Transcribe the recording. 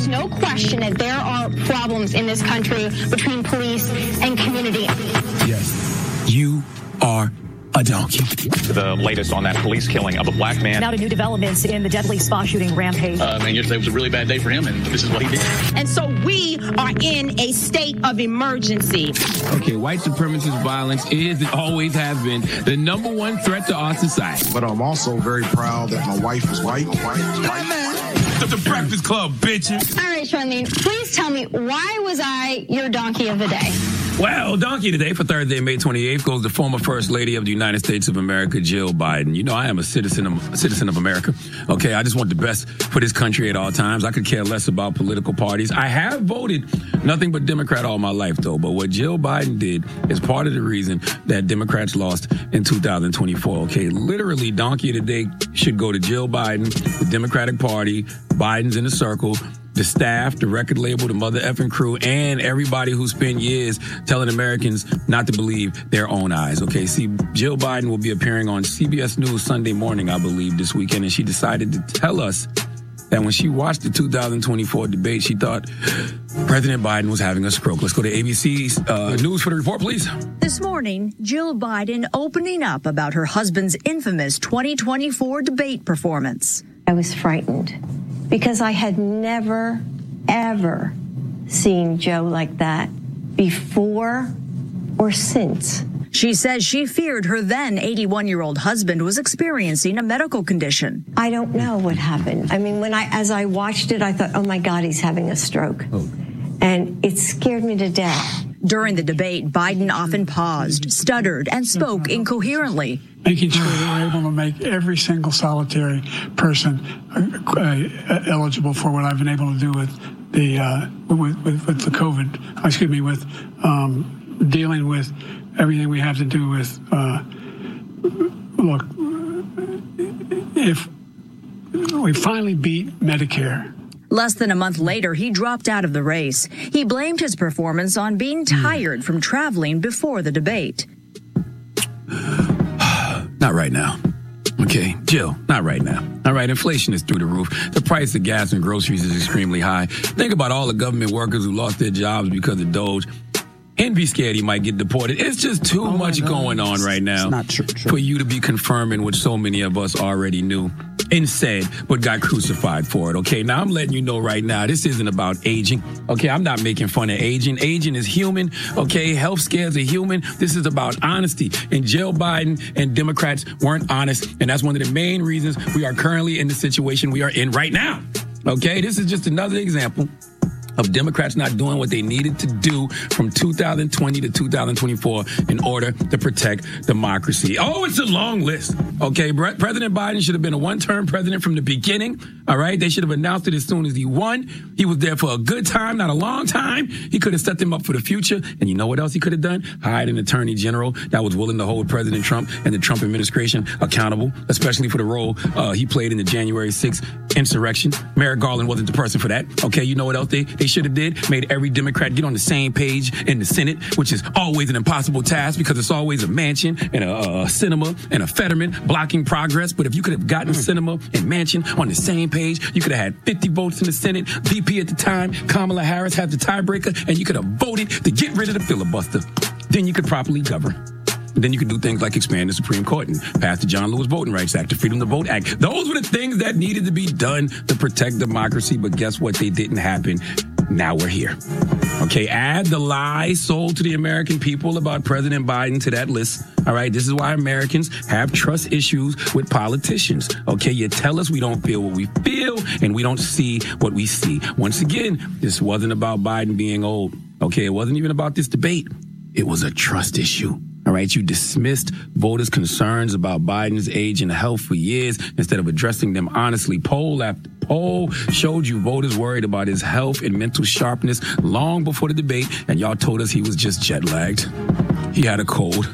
no question that there are problems in this country between police and community. Yes, you are a donkey. The latest on that police killing of a black man. Now to new developments in the deadly spa shooting rampage. And yesterday was a really bad day for him, and this is what he did. And so we are in a state of emergency. Okay, white supremacist violence is and always has been the number one threat to our society. But I'm also very proud that my wife is white. The Breakfast Club, bitches. All right, Charlene, please tell me, why was I your donkey of the day? Well, donkey today for Thursday, May 28th, goes the former First Lady of the United States of America, Jill Biden. You know, I am a citizen of America. Okay, I just want the best for this country at all times. I could care less about political parties. I have voted nothing but Democrat all my life, though. But what Jill Biden did is part of the reason that Democrats lost in 2024. Okay, literally, donkey today should go to Jill Biden, the Democratic Party, Biden's in the circle, the staff, the record label, the mother effing crew, and everybody who spent years telling Americans not to believe their own eyes. Okay, see, Jill Biden will be appearing on CBS News Sunday morning, I believe, this weekend, and she decided to tell us that when she watched the 2024 debate, she thought President Biden was having a stroke. Let's go to ABC's News for the report, please. This morning, Jill Biden opening up about her husband's infamous 2024 debate performance. I was frightened because I had never, ever seen Joe like that before or since. She says she feared her then 81-year-old husband was experiencing a medical condition. I don't know what happened. I mean, as I watched it, I thought, oh my God, he's having a stroke. And it scared me to death. During the debate, Biden often paused, stuttered, and spoke incoherently. Making sure that we're able to make every single solitary person eligible for what I've been able to do with the COVID. With dealing with everything we have to do with. Look, if we finally beat Medicare. Less than a month later, he dropped out of the race. He blamed his performance on being tired from traveling before the debate. Not right now. Okay, Jill, not right now. All right, inflation is through the roof. The price of gas and groceries is extremely high. Think about all the government workers who lost their jobs because of Doge and be scared he might get deported. It's just too much going on right now not true. For you to be confirming what so many of us already knew and said, but got crucified for it. Okay, now I'm letting you know right now, this isn't about aging. Okay, I'm not making fun of aging. Aging is human. Okay, health scares are human. This is about honesty. And Jill Biden and Democrats weren't honest. And that's one of the main reasons we are currently in the situation we are in right now. Okay, this is just another example of Democrats not doing what they needed to do from 2020 to 2024 in order to protect democracy. Oh, it's a long list. Okay, President Biden should have been a one-term president from the beginning. All right, they should have announced it as soon as he won. He was there for a good time, not a long time. He could have set them up for the future. And you know what else he could have done? Hired an attorney general that was willing to hold President Trump and the Trump administration accountable, especially for the role he played in the January 6th insurrection. Merrick Garland wasn't the person for that. Okay, you know what else they should have did? Made every Democrat get on the same page in the Senate, which is always an impossible task because it's always a Manchin and a Sinema and a Fetterman blocking progress. But if you could have gotten Sinema and Manchin on the same page, you could have had 50 votes in the Senate. VP at the time, Kamala Harris, had the tiebreaker, and you could have voted to get rid of the filibuster. Then you could properly govern. Then you could do things like expand the Supreme Court and pass the John Lewis Voting Rights Act, the Freedom to Vote Act. Those were the things that needed to be done to protect democracy. But guess what? They didn't happen. Now we're here. Okay, add the lies sold to the American people about President Biden to that list. All right, this is why Americans have trust issues with politicians. Okay, you tell us we don't feel what we feel and we don't see what we see. Once again, this wasn't about Biden being old. Okay, it wasn't even about this debate. It was a trust issue. All right, you dismissed voters' concerns about Biden's age and health for years instead of addressing them honestly. Poll after poll showed you voters worried about his health and mental sharpness long before the debate, and y'all told us he was just jet lagged. He had a cold.